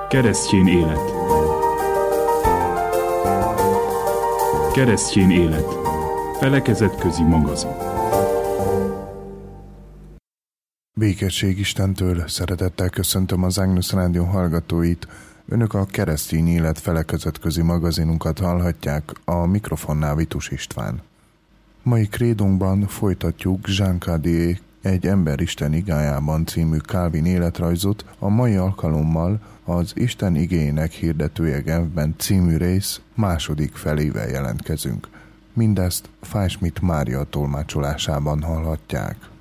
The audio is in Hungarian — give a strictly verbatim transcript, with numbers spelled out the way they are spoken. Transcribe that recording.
Keresztjén élet. Keresztjén élet. Felekezetközi magazin. Békesség Istentől, szeretettel köszöntöm az Agnus Rádió hallgatóit. Önök a Keresztény Élet felekezetközi magazinunkat hallhatják, a mikrofonnál Vitus István. Mai krédunkban folytatjuk Jean Cadier Egy ember Isten igájában című Calvin életrajzot, a mai alkalommal az Isten igéjének hirdetője Genfben című rész második felével jelentkezünk. Mindezt Fájsmit Mária tolmácsolásában hallhatják.